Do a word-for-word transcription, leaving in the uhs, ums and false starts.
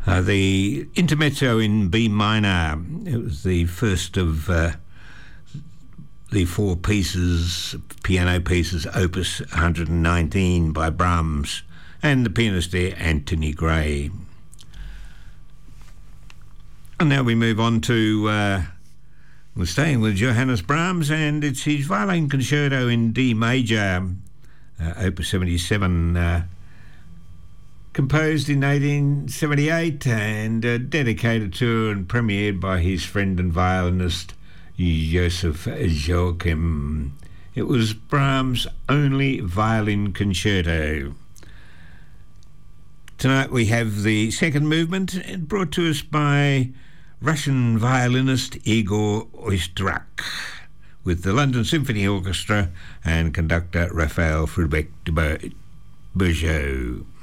Uh, the intermezzo in B minor, it was the first of uh, the four pieces, piano pieces, opus one hundred nineteen by Brahms, and the pianist there, Anthony Gray. And now we move on to, uh, we're staying with Johannes Brahms, and it's his violin concerto in D major, uh, opus seventy-seven, uh, composed in eighteen seventy-eight and uh, dedicated to and premiered by his friend and violinist Joseph Joachim. It was Brahms' only violin concerto. Tonight we have the second movement, brought to us by Russian violinist Igor Oistrakh, with the London Symphony Orchestra and conductor Raphael Frédéric de Bourgeau.